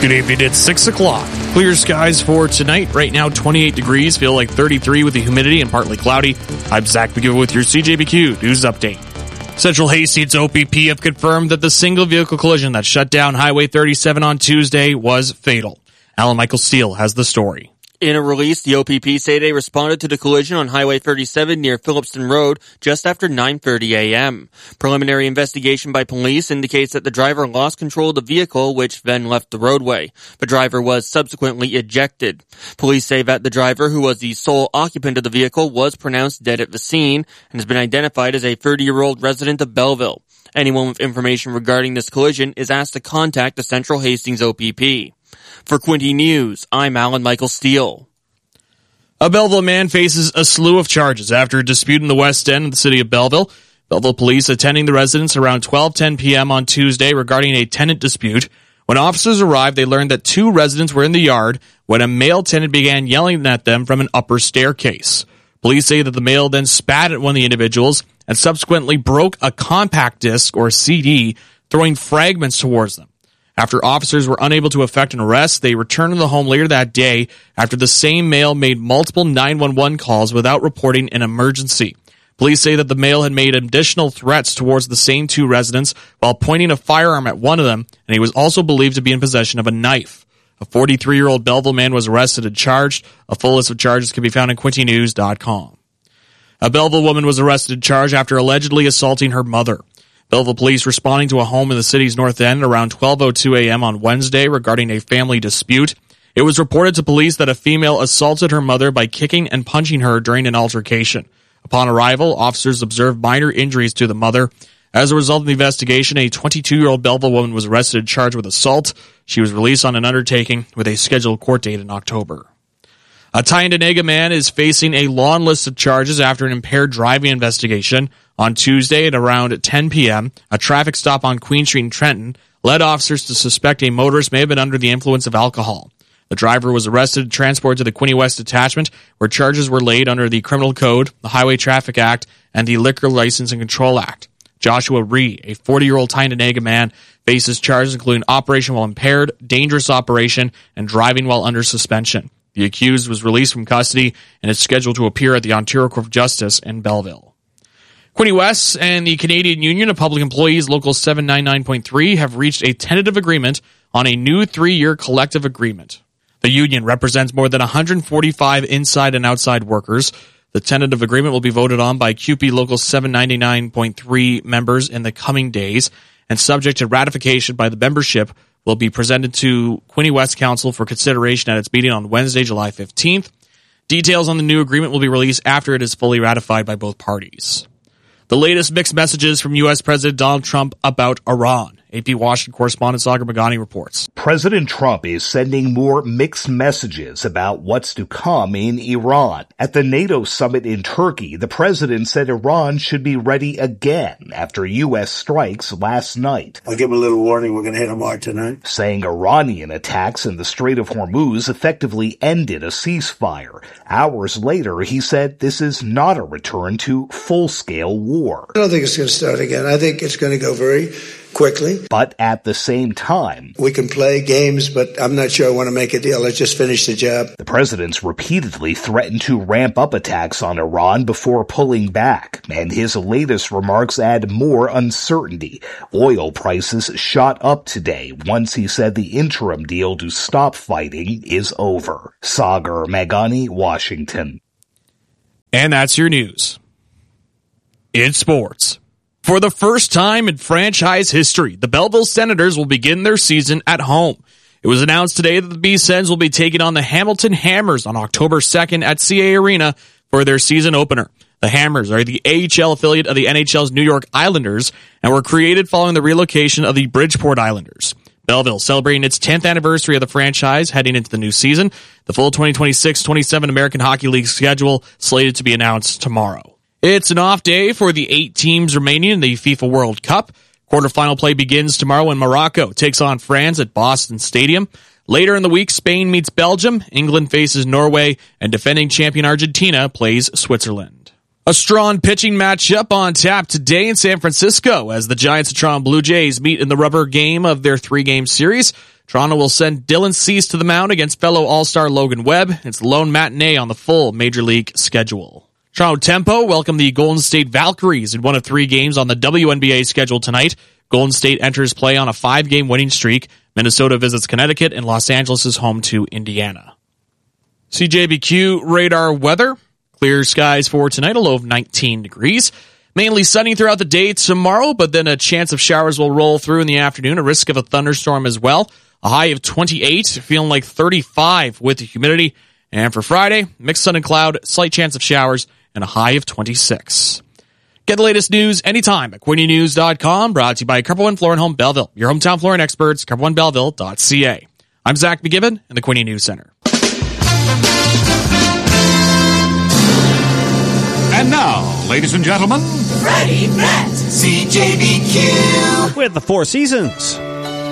Good evening, it's 6 o'clock. Clear skies for tonight. Right now, 28 degrees, feel like 33 with the humidity and partly cloudy. I'm Zach McGill with your CJBQ News Update. Central Hastings OPP have confirmed that the single vehicle collision that shut down Highway 37 on Tuesday was fatal. Alan Michael Steele has the story. In a release, the OPP say they responded to the collision on Highway 37 near Phillipston Road just after 9:30 a.m. Preliminary investigation by police indicates that the driver lost control of the vehicle, which then left the roadway. The driver was subsequently ejected. Police say that the driver, who was the sole occupant of the vehicle, was pronounced dead at the scene and has been identified as a 30-year-old resident of Belleville. Anyone with information regarding this collision is asked to contact the Central Hastings OPP. For Quinte News, I'm Alan Michael Steele. A Belleville man faces a slew of charges after a dispute in the West End of the city of Belleville. Belleville police attending the residence around 12:10 p.m. on Tuesday regarding a tenant dispute. When officers arrived, they learned that two residents were in the yard when a male tenant began yelling at them from an upper staircase. Police say that the male then spat at one of the individuals and subsequently broke a compact disc or CD, throwing fragments towards them. After officers were unable to effect an arrest, they returned to the home later that day after the same male made multiple 911 calls without reporting an emergency. Police say that the male had made additional threats towards the same two residents while pointing a firearm at one of them, and he was also believed to be in possession of a knife. A 43-year-old Belleville man was arrested and charged. A full list of charges can be found at QuinteNews.com. A Belleville woman was arrested and charged after allegedly assaulting her mother. Belleville police responding to a home in the city's north end around 12:02 a.m. on Wednesday regarding a family dispute. It was reported to police that a female assaulted her mother by kicking and punching her during an altercation. Upon arrival, officers observed minor injuries to the mother. As a result of the investigation, a 22-year-old Belleville woman was arrested and charged with assault. She was released on an undertaking with a scheduled court date in October. A Tyendinaga man is facing a long list of charges after an impaired driving investigation. On Tuesday at around 10 p.m., a traffic stop on Queen Street in Trenton led officers to suspect a motorist may have been under the influence of alcohol. The driver was arrested and transported to the Quinte West Detachment, where charges were laid under the Criminal Code, the Highway Traffic Act, and the Liquor License and Control Act. Joshua Ree, a 40-year-old Tyendinaga man, faces charges including operation while impaired, dangerous operation, and driving while under suspension. The accused was released from custody and is scheduled to appear at the Ontario Court of Justice in Belleville. Quinte West and the Canadian Union of Public Employees Local 799.3 have reached a tentative agreement on a new 3-year collective agreement. The union represents more than 145 inside and outside workers. The tentative agreement will be voted on by CUPE Local 799.3 members in the coming days, and subject to ratification by the membership, will be presented to Quinte West Council for consideration at its meeting on Wednesday, July 15th. Details on the new agreement will be released after it is fully ratified by both parties. The latest mixed messages from U.S. President Donald Trump about Iran. AP Washington correspondent Sagar Magani reports. President Trump is sending more mixed messages about what's to come in Iran. At the NATO summit in Turkey, the president said Iran should be ready again after U.S. strikes last night. I'll give him a little warning. We're going to hit them hard tonight. Saying Iranian attacks in the Strait of Hormuz effectively ended a ceasefire. Hours later, he said this is not a return to full-scale war. I don't think it's going to start again. I think it's going to go very quickly. But at the same time, we can play games, but I'm not sure I want to make a deal. Let's just finish the job. The president's repeatedly threatened to ramp up attacks on Iran before pulling back, and his latest remarks add more uncertainty. Oil prices shot up today once he said the interim deal to stop fighting is over. Sagar Magani, Washington. And that's your news. In sports. For the first time in franchise history, the Belleville Senators will begin their season at home. It was announced today that the B-Sens will be taking on the Hamilton Hammers on October 2nd at CA Arena for their season opener. The Hammers are the AHL affiliate of the NHL's New York Islanders and were created following the relocation of the Bridgeport Islanders. Belleville celebrating its 10th anniversary of the franchise heading into the new season. The full 2026-27 American Hockey League schedule slated to be announced tomorrow. It's an off day for the 8 teams remaining in the FIFA World Cup. Quarterfinal play begins tomorrow when Morocco takes on France at Boston Stadium. Later in the week, Spain meets Belgium, England faces Norway, and defending champion Argentina plays Switzerland. A strong pitching matchup on tap today in San Francisco as the Giants and Toronto Blue Jays meet in the rubber game of their 3-game series. Toronto will send Dylan Cease to the mound against fellow All-Star Logan Webb. It's the lone matinee on the full Major League schedule. Toronto Tempo welcome the Golden State Valkyries in one of 3 games on the WNBA schedule tonight. Golden State enters play on a 5-game winning streak. Minnesota visits Connecticut, and Los Angeles is home to Indiana. CJBQ radar weather. Clear skies for tonight, a low of 19 degrees. Mainly sunny throughout the day tomorrow, but then a chance of showers will roll through in the afternoon, a risk of a thunderstorm as well. A high of 28, feeling like 35 with the humidity. And for Friday, mixed sun and cloud, slight chance of showers, and a high of 26. Get the latest news anytime at QuinnyNews.com, brought to you by Carpet One Floor & Home Belleville, your hometown flooring experts, carpetoneBelleville.ca. I'm Zach McGibbon in the Quinny News Center. And now, ladies and gentlemen, Freddie Brett, CJBQ. With the Four Seasons.